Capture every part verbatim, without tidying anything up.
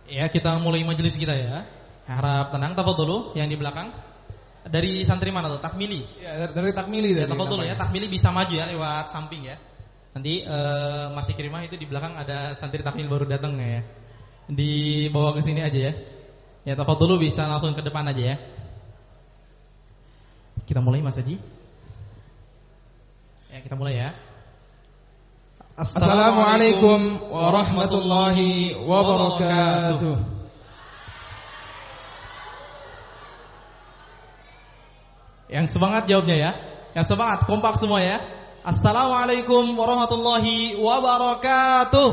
Ya, kita mulai majelis kita ya. Harap tenang, tafadholu yang di belakang. Dari santri mana tuh? Takmili. Ya, dari Takmili ya, tafadholu ya. Takmili bisa maju ya lewat samping ya. Nanti uh, Mas Ikrimah itu di belakang ada santri Takmil baru datang ya. Dibawa ke sini aja ya. Ya, tafadholu bisa langsung ke depan aja ya. Kita mulai Mas Haji. Ya, kita mulai ya. Assalamualaikum warahmatullahi wabarakatuh. Yang semangat jawabnya ya. Yang semangat, kompak semua ya. Assalamualaikum warahmatullahi wabarakatuh.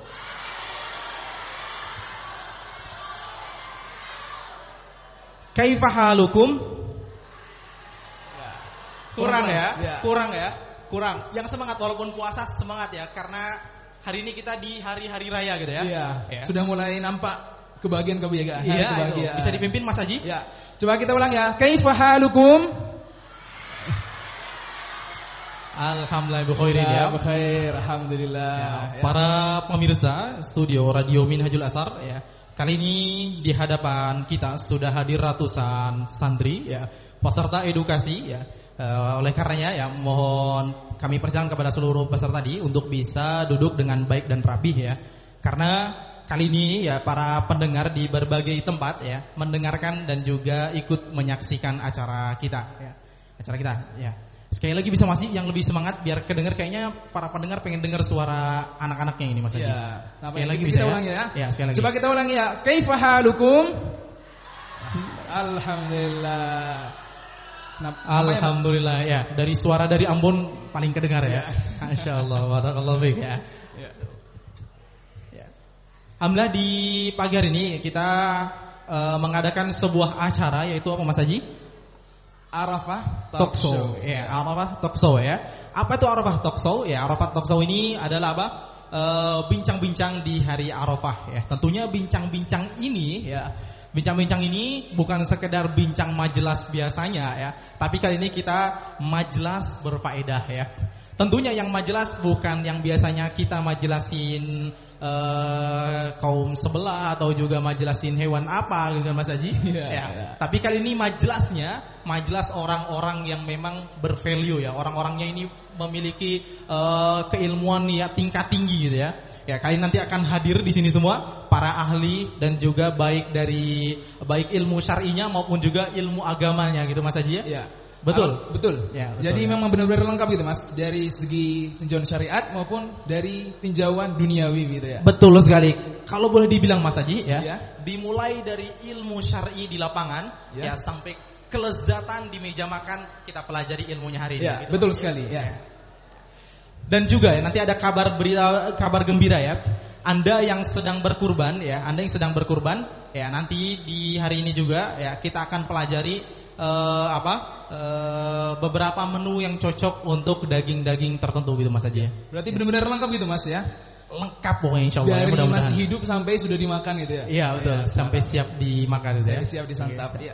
Kaifa halukum? Kurang ya, kurang ya. Kurang. Yang semangat walaupun puasa semangat ya, karena hari ini kita di hari-hari raya gitu ya. Iya. Ya. Sudah mulai nampak kebahagiaan-kebahagiaan. Iya, kebahagiaan. Bisa dipimpin Mas Haji? Ya. Coba kita ulang ya. Kaifa halukum? Alhamdulillah bikhair ya. Bikhair, alhamdulillah. Ya, para pemirsa studio Radio Minhajul Athar ya. Kali ini di hadapan kita sudah hadir ratusan santri ya, peserta edukasi ya. Uh, oleh karenanya ya mohon kami persilakan kepada seluruh peserta tadi untuk bisa duduk dengan baik dan rapih ya. Karena kali ini ya para pendengar di berbagai tempat ya mendengarkan dan juga ikut menyaksikan acara kita ya. Acara kita ya. Sekali lagi bisa masih yang lebih semangat biar kedengar, kayaknya para pendengar pengen dengar suara anak-anaknya ini Mas Haji. Ya. Sekali lagi kita bisa ulangi ya. Ya, sekali lagi. Coba kita ulangi ya. Kaifa halukum? Alhamdulillah. Nah, alhamdulillah ya. Dari suara dari Ambon paling kedengar ya. Masya Allah, barakallahu fiik ya. Ya. Ya. Alhamdulillah di pagi hari ini kita uh, mengadakan sebuah acara yaitu apa Mas Haji? Arafah Talk Show. Ya, Arafah Talk Show ya. Apa itu Arafah Talk Show? Ya, Arafah Talk Show ini adalah apa? Uh, bincang-bincang di hari Arafah ya. Tentunya bincang-bincang ini ya. Bincang-bincang ini bukan sekedar bincang majelis biasanya ya, tapi kali ini kita majelis berfaedah ya. Tentunya yang majelis bukan yang biasanya kita majelasin uh, kaum sebelah atau juga majelasin hewan apa gitu Mas Haji ya, ya. Ya. Tapi kali ini majelisnya majelis orang-orang yang memang bervalue ya, orang-orangnya ini memiliki uh, keilmuan ya tingkat tinggi gitu ya. Ya, kali nanti akan hadir di sini semua para ahli dan juga baik dari baik ilmu syar'inya maupun juga ilmu agamanya gitu Mas Haji ya. Iya. Betul. Al- betul. Ya, betul. Jadi ya. Memang benar-benar lengkap gitu Mas, dari segi tinjauan syariat maupun dari tinjauan duniawi gitu ya. Betul sekali. Kalau boleh dibilang Mas Haji ya, ya. dimulai dari ilmu syar'i di lapangan ya, ya sampai kelezatan di meja makan kita pelajari ilmunya hari ini. Ya, gitu, betul Mas. sekali ya. Ya. Dan juga ya, nanti ada kabar berita, kabar gembira ya. Anda yang sedang berkurban ya, Anda yang sedang berkurban ya, nanti di hari ini juga ya kita akan pelajari uh, apa uh, beberapa menu yang cocok untuk daging-daging tertentu gitu Mas Haji ya. Berarti benar-benar lengkap gitu Mas ya. Lengkap pokoknya insyaallah. Dari ya, mudah-mudahan. masih hidup sampai sudah dimakan gitu ya. Iya betul, ya, sampai siap dimakan gitu ya. Siap disantap ya.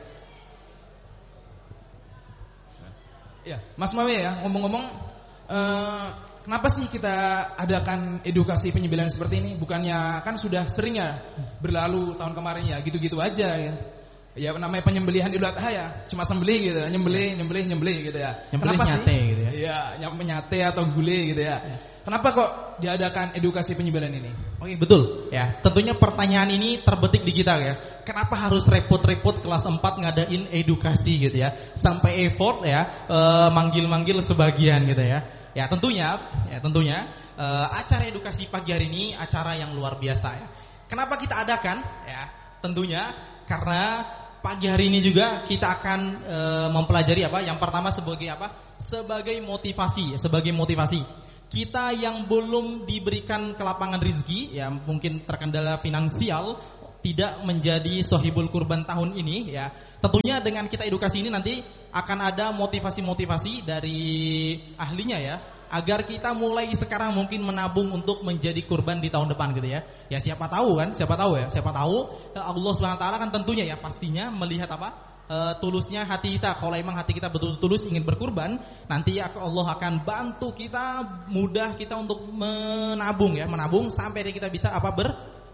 Ya, Mas Mawe ya, ngomong-ngomong uh, kenapa sih kita adakan edukasi penyembelihan seperti ini? Bukannya kan sudah sering ya berlalu tahun kemarin ya, gitu-gitu aja ya. Ya namanya penyembelihan Idul Adha ya, cuma sembelih gitu, nyembelih, nyembelih, nyembelih gitu ya. Nyembelih kenapa nyate sih? Gitu ya. Iya, nyampe nyate atau gule gitu ya. ya. Kenapa kok diadakan edukasi penyembelihan ini? Oke, betul. Ya, tentunya pertanyaan ini terbetik di kita ya. Kenapa harus repot-repot kelas empat ngadain edukasi gitu ya? Sampai effort ya, e, manggil-manggil sebagian gitu ya. Ya, tentunya, ya tentunya e, acara edukasi pagi hari ini acara yang luar biasa ya. Kenapa kita adakan? Ya, tentunya karena pagi hari ini juga kita akan e, mempelajari apa? Yang pertama sebagai apa? Sebagai motivasi, sebagai motivasi. Kita yang belum diberikan kelapangan rizki, ya mungkin terkendala finansial, tidak menjadi sohibul kurban tahun ini, ya tentunya dengan kita edukasi ini nanti akan ada motivasi-motivasi dari ahlinya ya, agar kita mulai sekarang mungkin menabung untuk menjadi kurban di tahun depan gitu ya. Ya siapa tahu kan, siapa tahu ya, siapa tahu Allah Subhanahu wa taala kan tentunya ya pastinya melihat apa? Uh, tulusnya hati kita. Kalau emang hati kita betul-betul tulus ingin berkurban, nanti Allah akan bantu kita, mudah kita untuk menabung ya, menabung sampai kita bisa apa ber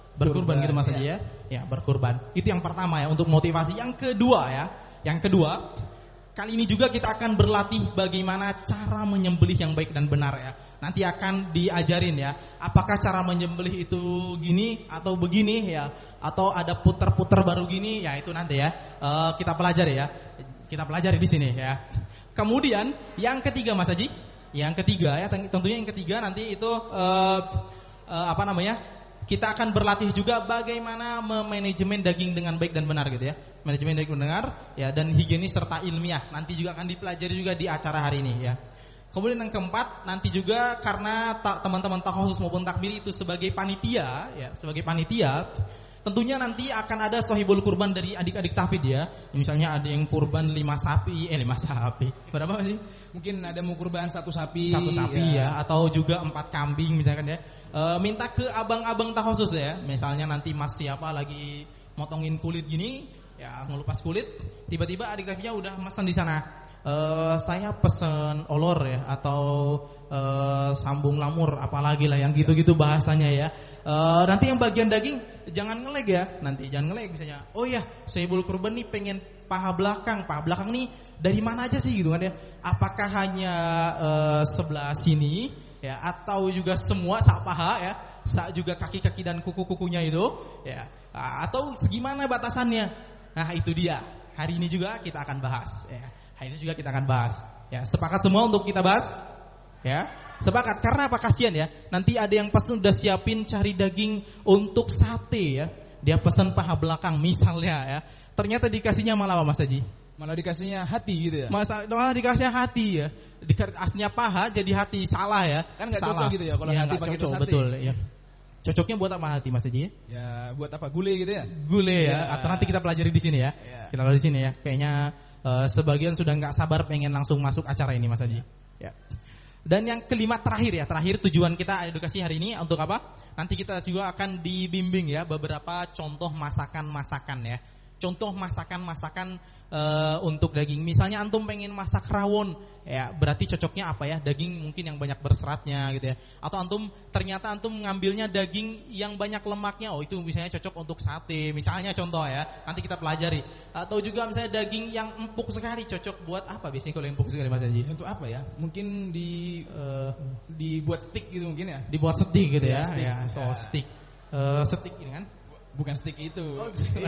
berkurban Kurban, gitu Mas Haji ya. ya. Ya, berkurban. Itu yang pertama ya untuk motivasi. Yang kedua ya, yang kedua, kali ini juga kita akan berlatih bagaimana cara menyembelih yang baik dan benar ya. Nanti akan diajarin ya, apakah cara menyembelih itu gini atau begini ya, atau ada puter-puter baru gini ya, itu nanti ya uh, kita pelajari ya. Kita pelajari di sini ya. Kemudian yang ketiga Mas Haji, yang ketiga ya, tentunya yang ketiga nanti itu uh, uh, apa namanya? Kita akan berlatih juga bagaimana memanajemen daging dengan baik dan benar gitu ya. Manajemen daging benar ya, dan higienis serta ilmiah. Nanti juga akan dipelajari juga di acara hari ini ya. Kemudian yang keempat, nanti juga karena ta- teman-teman takhusus maupun takmiri itu sebagai panitia ya, sebagai panitia, tentunya nanti akan ada sohibul kurban dari adik-adik tahfidz ya. Misalnya ada yang kurban lima sapi, eh lima sapi. Berapa sih? Mungkin ada mau kurban satu sapi, satu sapi ya, ya atau juga empat kambing misalkan ya. E, minta ke abang-abang takhusus ya. Misalnya nanti Mas siapa lagi motongin kulit gini, ya ngelupas kulit, tiba-tiba adik tahfidznya udah pesan di sana. E, saya pesen olor ya, atau e, sambung lamur, apalagi lah yang gitu-gitu bahasanya ya. E, nanti yang bagian daging jangan ngeleg ya, nanti jangan ngeleg misalnya. Oh ya, sohibul kurban nih pengen paha belakang, paha belakang nih dari mana aja sih gitu kan ya? Apakah hanya e, sebelah sini ya, atau juga semua sak paha ya, sak juga kaki-kaki dan kuku-kukunya itu ya, atau segimana batasannya? Nah itu dia. Hari ini juga kita akan bahas ya. Hari ini juga kita akan bahas ya. Sepakat semua untuk kita bahas ya? Sepakat, karena apa? Kasihan ya, nanti ada yang pas udah siapin cari daging untuk sate ya, dia pesan paha belakang misalnya ya, ternyata dikasihnya malah apa Mas Haji? Malah dikasihnya hati gitu ya. Masa malah dikasihnya hati ya. Aslinya paha jadi hati, salah ya. Kan enggak cocok gitu ya kalau ya, hati pakai cocok, sate. betul ya. Cocoknya buat apa hati Mas Haji? Ya buat apa? Gulai gitu ya. Gulai ya. Ya. Atau nanti kita pelajari di sini ya. Ya. Kita pelajari di sini ya. Kayaknya uh, sebagian sudah enggak sabar pengen langsung masuk acara ini Mas Haji. Ya. Dan yang kelima terakhir ya, terakhir tujuan kita edukasi hari ini untuk apa? Nanti kita juga akan dibimbing ya beberapa contoh masakan-masakan ya. Contoh masakan-masakan uh, untuk daging. Misalnya antum pengen masak rawon, ya berarti cocoknya apa ya? Daging mungkin yang banyak berseratnya gitu ya. Atau antum ternyata antum ngambilnya daging yang banyak lemaknya. Oh itu misalnya cocok untuk sate. Misalnya contoh ya. Nanti kita pelajari. Atau juga misalnya daging yang empuk sekali cocok buat apa biasanya kalau empuk sekali Mas Haji? Untuk apa ya? Mungkin di uh, dibuat stick gitu mungkin ya. Dibuat steak gitu ya. Ya, steak. Ya, so Ya. steak. Uh, steak ini kan? Bukan stick itu. Oh,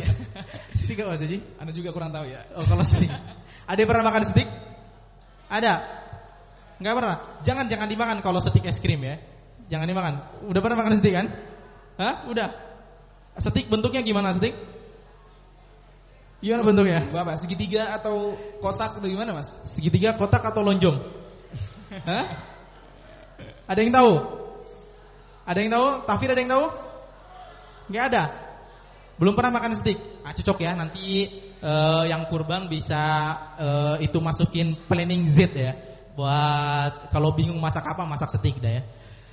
steak apa Mas Haji? Anda juga kurang tahu ya. Oh kalau steak. Ada yang pernah makan steak? Ada? Enggak pernah? Jangan jangan dimakan kalau steak es krim ya. Jangan dimakan. Udah pernah makan steak kan? Hah? Udah. Steak bentuknya gimana steak? Gimana bentuknya? Bapak segitiga atau kotak atau gimana Mas? Segitiga, kotak atau lonjong? Hah? Ada yang tahu? Ada yang tahu? Tafir ada yang tahu? Enggak ada. Belum pernah makan steak. Nah, cocok ya nanti uh, yang kurban bisa uh, itu masukin planning Z ya. Buat kalau bingung masak apa, masak steak dah ya.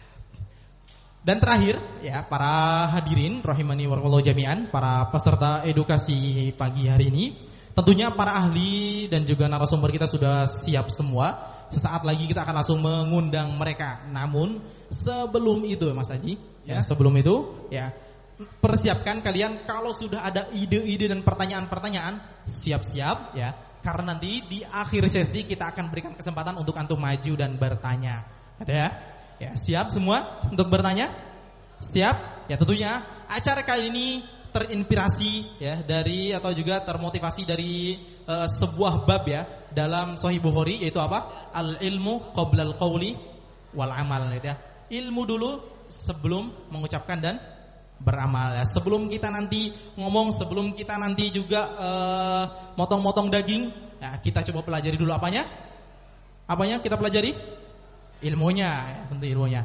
Dan terakhir ya para hadirin rahimani warahmatullahi jami'an, para peserta edukasi pagi hari ini, tentunya para ahli dan juga narasumber kita sudah siap semua. Sesaat lagi kita akan langsung mengundang mereka. Namun sebelum itu Mas Haji, ya, ya sebelum itu ya persiapkan kalian kalau sudah ada ide-ide dan pertanyaan-pertanyaan, siap-siap ya. Karena nanti di akhir sesi kita akan berikan kesempatan untuk antum maju dan bertanya. Ada ya? Ya, siap semua untuk bertanya? Siap? Ya tentunya acara kali ini terinspirasi ya dari atau juga termotivasi dari uh, sebuah bab ya dalam Sahih Bukhari, yaitu apa? Al ilmu qabla al qawli wal amal gitu ya. Ilmu dulu sebelum mengucapkan dan beramal ya. Sebelum kita nanti ngomong, sebelum kita nanti juga uh, motong-motong daging, ya kita coba pelajari dulu apanya? Apanya kita pelajari? Ilmunya, ya, tentu ilmunya.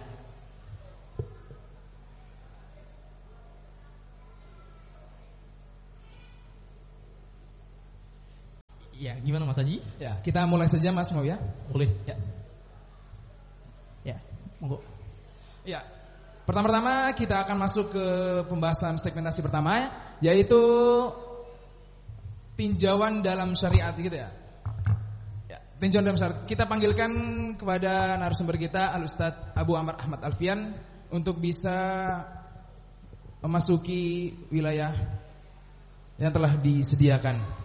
Ya, gimana Mas Haji? Ya, kita mulai saja Mas mau ya? Boleh. Ya. Ya, monggo. Ya. Pertama-tama kita akan masuk ke pembahasan segmentasi pertama, yaitu tinjauan dalam syariat gitu ya. Ya, tinjauan dalam syariat. Kita panggilkan kepada narasumber kita Al Ustadz Abu Amr Ahmad Alfian untuk bisa memasuki wilayah yang telah disediakan.